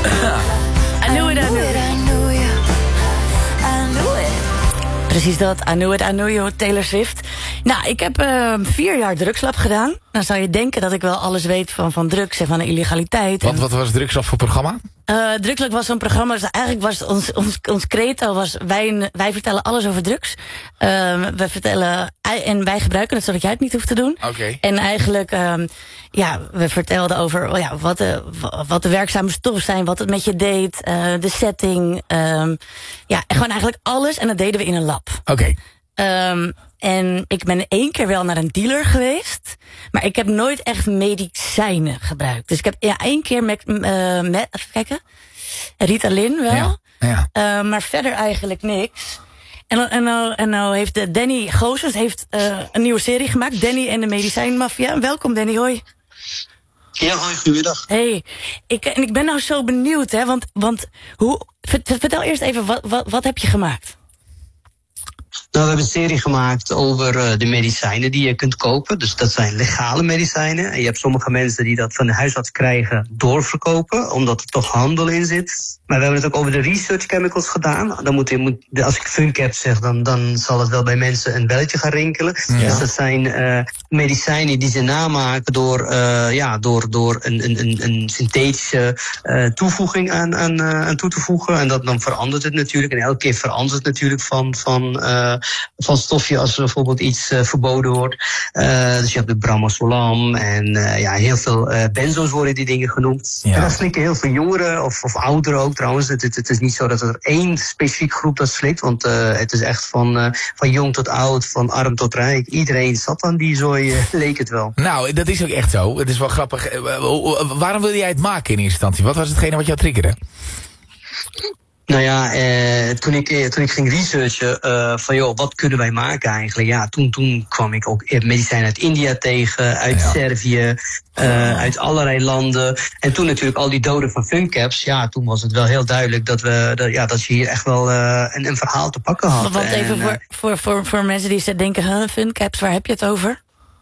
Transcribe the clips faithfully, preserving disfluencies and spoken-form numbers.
I knew it, I knew it. Precies dat, I knew it, I knew you, Taylor Swift. Nou, ik heb uh, vier jaar drugslab gedaan. Dan zou je denken dat ik wel alles weet van, van drugs en van de illegaliteit. Wat, wat was drugslab voor programma? Uh, drugslab was zo'n programma, dus eigenlijk was ons, ons, ons credo was, wij, wij vertellen alles over drugs. Uh, we vertellen, en wij gebruiken het zodat jij het niet hoeft te doen. Okay. En eigenlijk, um, ja, we vertelden over ja, wat, de, wat de werkzame stoffen zijn, wat het met je deed, uh, de setting. Um, ja, gewoon eigenlijk alles en dat deden we in een lab. Oké. Okay. Um, en ik ben één keer wel naar een dealer geweest, maar ik heb nooit echt medicijnen gebruikt. Dus ik heb ja, één keer met, uh, met even kijken, Ritalin wel, ja, ja. Uh, maar verder eigenlijk niks. En, en, nou, en nou heeft de Danny Goossens heeft uh, een nieuwe serie gemaakt, Danny en de medicijnmafia. Welkom Danny, hoi. Ja, hoi, goedemiddag. Hey, ik, en ik ben nou zo benieuwd, hè, want, want hoe, vertel eerst even, wat, wat, wat heb je gemaakt? Nou, we hebben een serie gemaakt over uh, de medicijnen die je kunt kopen. Dus dat zijn legale medicijnen. En je hebt sommige mensen die dat van de huisarts krijgen doorverkopen, omdat er toch handel in zit. Maar we hebben het ook over de research chemicals gedaan. Dan moet je, moet, als ik FunCap zeg, dan, dan zal het wel bij mensen een belletje gaan rinkelen. Ja. Dus dat zijn uh, medicijnen die ze namaken door, uh, ja, door, door een, een, een synthetische uh, toevoeging aan, aan, uh, aan toe te voegen. En dat, dan verandert het natuurlijk. En elke keer verandert het natuurlijk van, van, uh, van stofje als er bijvoorbeeld iets uh, verboden wordt. Uh, dus je hebt de Bramazolam en uh, ja, heel veel uh, benzo's worden die dingen genoemd. Ja. En dat slikken heel veel jongeren of, of ouderen ook. Trouwens, het, het, het is niet zo dat er één specifiek groep dat slikt, want uh, het is echt van, uh, van jong tot oud, van arm tot rijk. Iedereen zat aan die zooi, uh, leek het wel. Nou, dat is ook echt zo. Het is wel grappig. Waarom wilde jij het maken in eerste instantie? Wat was hetgene wat jou triggerde? Nou ja, eh, toen, ik, eh, toen ik ging researchen uh, van joh, wat kunnen wij maken eigenlijk? Ja, toen, toen kwam ik ook medicijnen uit India tegen, uit ja. Servië, uh, uit allerlei landen. En toen natuurlijk al die doden van FunCaps. Ja, toen was het wel heel duidelijk dat we dat, ja, dat je hier echt wel uh, een, een verhaal te pakken had. Want even en, voor, uh, voor, voor, voor mensen die denken, huh, FunCaps, waar heb je het over?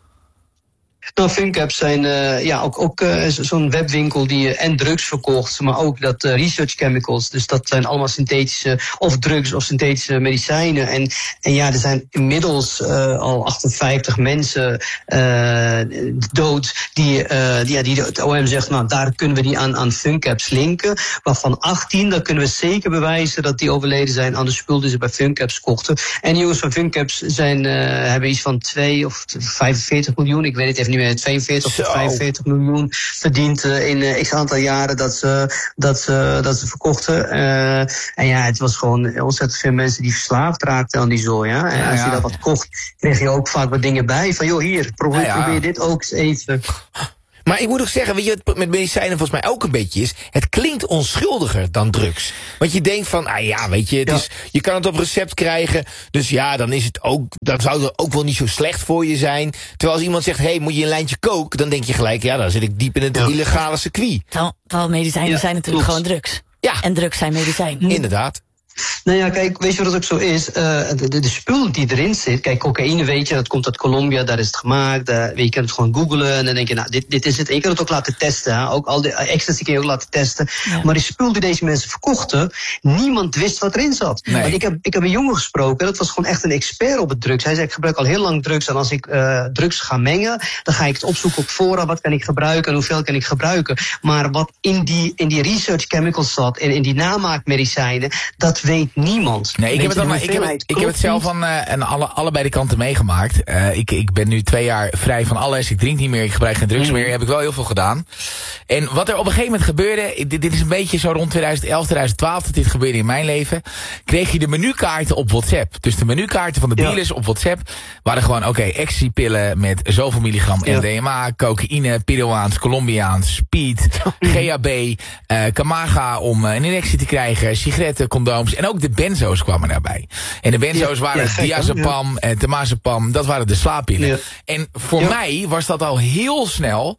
Nou, FunCaps zijn uh, ja, ook, ook uh, zo'n webwinkel die uh, en drugs verkocht, maar ook dat uh, research chemicals. Dus dat zijn allemaal synthetische of drugs of synthetische medicijnen. En, en ja, er zijn inmiddels uh, al achtenvijftig mensen uh, dood die, uh, die, ja, die het O M zegt, nou, daar kunnen we die aan, aan FunCaps linken. Waarvan achttien, daar kunnen we zeker bewijzen dat die overleden zijn aan de spul die ze bij FunCaps kochten. En die jongens van FunCaps zijn, uh, hebben iets van twee of vijfenveertig miljoen, ik weet het even niet meer, tweeënveertig of vijfenveertig miljoen verdiend uh, in uh, x aantal jaren dat ze, dat ze, dat ze verkochten. Uh, en ja, het was gewoon ontzettend veel mensen die verslaafd raakten aan die zooi. Ja? En ja, als je ja. dat wat kocht, kreeg je ook vaak wat dingen bij. Van joh, hier, probeer, ja, ja. probeer dit ook eens even. Maar ik moet ook zeggen, weet je wat met medicijnen volgens mij ook een beetje is? Het klinkt onschuldiger dan drugs. Want je denkt van, ah ja, weet je, het ja. is, je kan het op recept krijgen. Dus ja, dan is het ook, dan zou het ook wel niet zo slecht voor je zijn. Terwijl als iemand zegt, hé, hey, moet je een lijntje coke? Dan denk je gelijk, ja, dan zit ik diep in het ja. illegale circuit. Terwijl medicijnen ja, zijn natuurlijk klopt. gewoon drugs. Ja. En drugs zijn medicijn. Inderdaad. Nou ja, kijk, weet je wat het ook zo is? Uh, de, de, de spul die erin zit, kijk, cocaïne weet je, dat komt uit Colombia, daar is het gemaakt. Uh, je kan het gewoon googlen en dan denk je, nou, dit, dit is het. En je kan het ook laten testen, hè? Ook al de uh, ecstasy kun je ook laten testen. Ja. Maar die spul die deze mensen verkochten, niemand wist wat erin zat. Nee. Want ik heb, ik heb een jongen gesproken, dat was gewoon echt een expert op het drugs. Hij zei, ik gebruik al heel lang drugs en als ik uh, drugs ga mengen, dan ga ik het opzoeken op voorraad, wat kan ik gebruiken en hoeveel kan ik gebruiken. Maar wat in die, in die research chemicals zat en in die namaakmedicijnen, dat weet niemand. Nee, ik heb, het dan, ik, heb, ik heb het zelf aan, uh, aan alle, allebei de kanten meegemaakt. Uh, ik, ik ben nu twee jaar vrij van alles. Ik drink niet meer, ik gebruik geen drugs mm. meer. Heb ik wel heel veel gedaan. En wat er op een gegeven moment gebeurde, dit, dit is een beetje zo rond twintig elf, twintig twaalf dat dit gebeurde in mijn leven, kreeg je de menukaarten op WhatsApp. Dus de menukaarten van de dealers ja. op WhatsApp waren gewoon, oké, okay, ecstasy-pillen met zoveel milligram ja. M D M A, cocaïne, Peruaans, Colombiaans, speed, G H B, uh, Kamaga om uh, een injectie te krijgen, sigaretten, condooms en ook de benzo's kwamen daarbij. En de benzo's ja, waren ja, diazepam en temazepam, dat waren de slaappillen. Ja. En voor ja. mij was dat al heel snel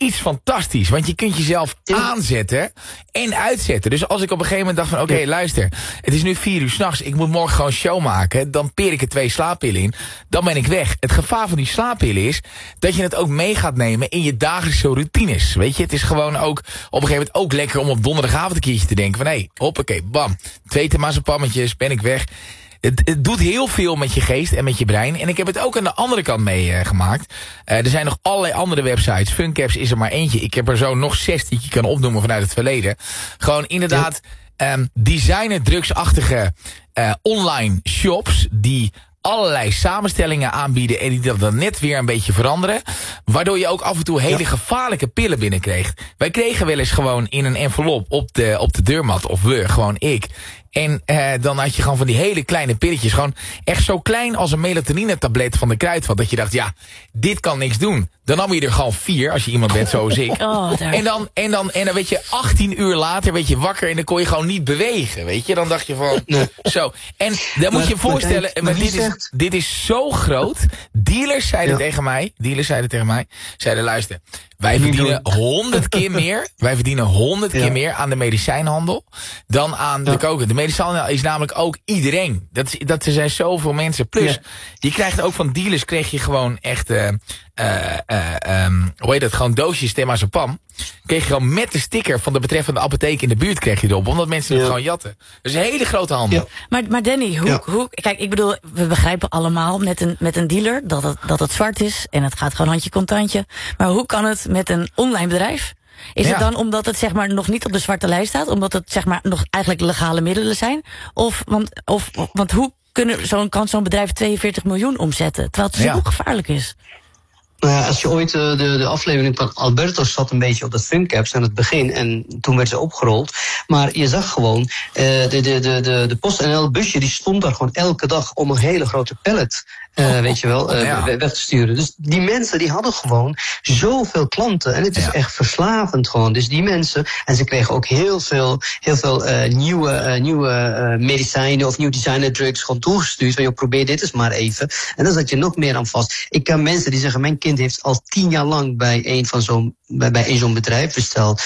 iets fantastisch. Want je kunt jezelf ja. aanzetten en uitzetten. Dus als ik op een gegeven moment dacht van... oké, okay, ja. luister, het is nu vier uur 's nachts. Ik moet morgen gewoon show maken. Dan peer ik er twee slaappillen in. Dan ben ik weg. Het gevaar van die slaappillen is... dat je het ook mee gaat nemen in je dagelijkse routines. Weet je, het is gewoon ook op een gegeven moment ook lekker... om op donderdagavond een keertje te denken van... hé, hey, hoppakee, bam. Twee temazepammetjes, ben ik weg... Het, het doet heel veel met je geest en met je brein. En ik heb het ook aan de andere kant meegemaakt. Uh, er zijn nog allerlei andere websites. Funcaps is er maar eentje. Ik heb er zo nog zes die je kan opnoemen vanuit het verleden. Gewoon inderdaad ja. um, designer drugsachtige uh, online shops... die allerlei samenstellingen aanbieden... en die dat dan net weer een beetje veranderen. Waardoor je ook af en toe hele ja. gevaarlijke pillen binnenkreeg. Wij kregen wel eens gewoon in een envelop op de, op de deurmat... of we, gewoon ik... En uh, dan had je gewoon van die hele kleine pilletjes. Gewoon echt zo klein als een melatonine-tablet van de Kruidvat. Dat je dacht, ja, dit kan niks doen. Dan nam je er gewoon vier, als je iemand bent zoals ik. Oh, en, dan, en, dan, en dan weet je, achttien uur later werd je wakker... en dan kon je gewoon niet bewegen, weet je. Dan dacht je van, nee. zo. En dan moet je je voorstellen, maar, maar dit, is, dit is zo groot. Dealers zeiden ja. tegen mij, dealers zeiden tegen mij... zeiden, luister, wij verdienen honderd keer meer... wij verdienen honderd ja. keer meer aan de medicijnhandel... dan aan ja. de koken. De medicijnhandel is namelijk ook iedereen. Dat, dat er zijn zoveel mensen. Plus, ja. je krijgt ook van dealers... kreeg je gewoon echt... Uh, Uh, uh, um, hoe heet dat, gewoon doosjes temazepam. Kreeg je gewoon met de sticker van de betreffende apotheek in de buurt kreeg je erop. Omdat mensen ja. het gewoon jatten. Dus een hele grote handel. Ja. Maar, maar Danny, hoe, ja. hoe, kijk, ik bedoel, we begrijpen allemaal met een, met een dealer dat het, dat het zwart is. En het gaat gewoon handje contantje. Maar hoe kan het met een online bedrijf? Is ja. het dan omdat het zeg maar nog niet op de zwarte lijst staat? Omdat het zeg maar nog eigenlijk legale middelen zijn? Of, want, of, want hoe kunnen zo'n, kan zo'n bedrijf tweeënveertig miljoen omzetten? Terwijl het zo ja. gevaarlijk is. Nou ja, als je ooit uh, de, de aflevering van Alberto zat een beetje op de Funcaps aan het begin en toen werd ze opgerold. Maar je zag gewoon, uh, de, de, de, de, de PostNL busje die stond daar gewoon elke dag om een hele grote pallet, uh, weet je wel, uh, ja. weg te sturen. Dus die mensen die hadden gewoon zoveel klanten en het is ja. echt verslavend gewoon. Dus die mensen, en ze kregen ook heel veel, heel veel uh, nieuwe, uh, nieuwe uh, medicijnen of nieuwe designer drugs gewoon toegestuurd. Van joh, probeer dit eens maar even. En dan zat je nog meer aan vast. Ik ken mensen die zeggen, mijn kind heeft al tien jaar lang bij een van zo'n bij, bij een zo'n bedrijf besteld.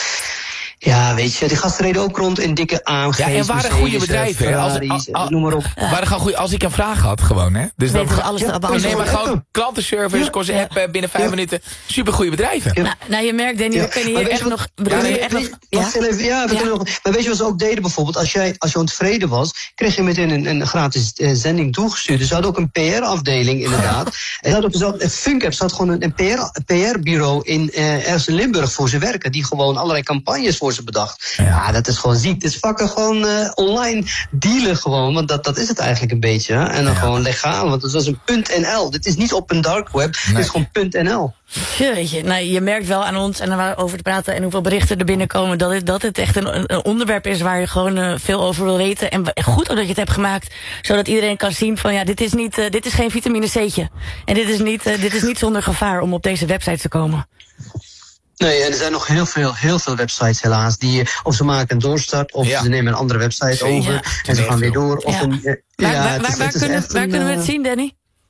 Ja, weet je, die gasten reden ook rond in dikke A M G's. Ja, en waren goede bedrijven. Ferraris, als, als, noem maar op. Ja. Waren gewoon goeie, als ik een vraag had, gewoon, hè. Dus dan we alles ja, nee, maar gewoon klantenservice, ja. kost app ja. binnen vijf ja. minuten. Supergoeie bedrijven. Ja. Nou, nou, je merkt, Danny, ja. we kunnen hier echt wat, nog... Ja, nee, echt nog ja. Even, ja, we ja. nog... Maar weet je wat ze ook deden bijvoorbeeld? Als jij als je ontevreden was, kreeg je meteen een, een gratis uh, zending toegestuurd. Dus ze hadden ook een P R-afdeling, inderdaad. En ze hadden ook, Funcaps had gewoon een P R-bureau in uh, ergens in Limburg voor ze werken. Die gewoon allerlei campagnes voor ze bedacht. Ja. Ja, dat is gewoon ziek. Het is fucking gewoon uh, online dealen gewoon. Want dat, dat is het eigenlijk een beetje. Hè? En dan ja. gewoon legaal. Want het was een .nl. Dit is niet op een dark web. Nee. Het is gewoon .nl. Jeetje, nou, je merkt wel aan ons en er waar over te praten en hoeveel berichten er binnenkomen dat het, dat het echt een, een onderwerp is waar je gewoon uh, veel over wil weten. En goed dat je het hebt gemaakt, zodat iedereen kan zien van ja, dit is niet, uh, dit is geen vitamine C'tje. En dit is niet, uh, dit is niet zonder gevaar om op deze website te komen. Nee, en er zijn nog heel veel, heel veel websites helaas. Die, of ze maken een doorstart, of ja. ze nemen een andere website Zeker. over. Ja. En ze gaan weer door. Of ja. een, uh, waar ja, waar, waar, waar, kunnen, waar een, kunnen we het zien, Danny?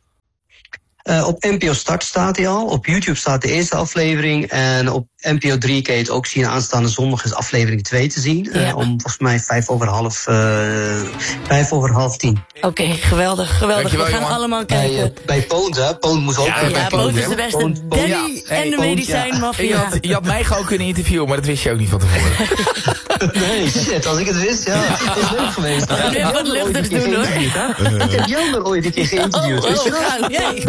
Uh, op N P O Start staat hij al. Op YouTube staat de eerste aflevering. En op N P O drie kan je het ook zien. Aanstaande zondag is aflevering twee te zien. Ja. Uh, om volgens mij vijf over half, uh, vijf over half tien. Oké, okay, geweldig, geweldig. We gaan jongen. allemaal kijken. Bij, uh, bij Poont, hè? Poont moest ook ja, bij ja, Poont is de beste. Poont, Danny ja. en hey, de medicijnmafia. Ja. Je, je had mij gewoon kunnen interviewen, maar dat wist je ook niet van tevoren. Nee, shit. Als ik het wist, ja. Het is leuk geweest. We gaan nu even wat luchtigs doen, hoor. Ik heb jou nog ooit een keer geïnterviewd. Oh, oh, oh,